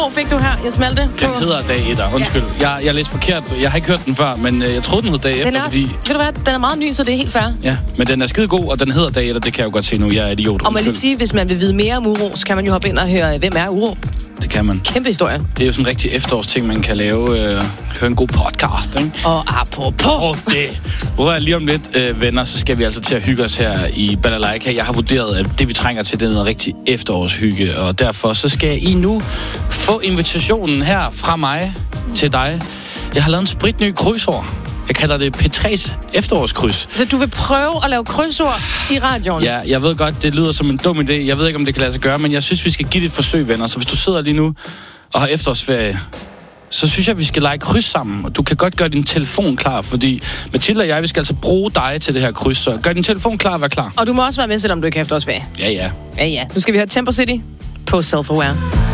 uro fik du her, Jens Malte? Den hedder Dag Etter. Undskyld. Ja. Jeg er lidt forkert. Jeg har ikke hørt den før, men jeg troede, den hed Dag Efter, fordi... Ved du hvad? Den er meget ny, så det er helt fair. Ja, men den er skide god, og den hedder Dag Etter. Det kan jeg jo godt se nu. Jeg er idiot. Og man lige sige, hvis man vil vide mere om uro, så kan man jo hoppe ind og høre, hvem er uro? Det kan man. Kæmpe historie. Det er jo sådan en rigtig efterårsting, man kan lave. Høre en god podcast, ikke? Og apropos det. Lige om lidt, venner, så skal vi altså til at hygge os her i Balalaika. Jeg har vurderet, at det vi trænger til, det er noget rigtig efterårshygge, og derfor så skal I nu få invitationen her fra mig til dig. Jeg har lavet en spritny krydsord. Jeg kalder det P3's efterårskryds. Så du vil prøve at lave krydsord i radioen? Ja, jeg ved godt, det lyder som en dum idé. Jeg ved ikke, om det kan lade sig gøre, men jeg synes, vi skal give det et forsøg, venner. Så hvis du sidder lige nu og har efterårsferie, så synes jeg, vi skal lege kryds sammen. Og du kan godt gøre din telefon klar, fordi Mathilde og jeg, vi skal altså bruge dig til det her kryds. Så gør din telefon klar og vær klar. Og du må også være med, selvom du ikke har efterårsferie. Ja. Ja. Nu skal vi høre Temper City på Self-Aware.